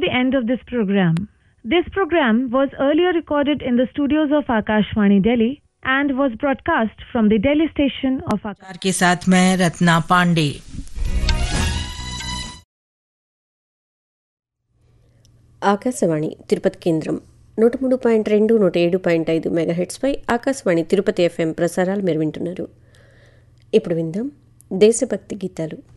the end of this program. This program was earlier recorded in the studios of Akashvani Delhi and was broadcast from the Delhi station of Akashvani. के साथ मैं रत्ना पांडे। ఆకాశవాణి తిరుపతి కేంద్రం 103.2 107.5 మెగాహెట్స్పై Akashvani Tirupati FM ప్రసారాలు మీరు వింటున్నారు. ఇప్పుడు విందాం దేశభక్తి గీతాలు.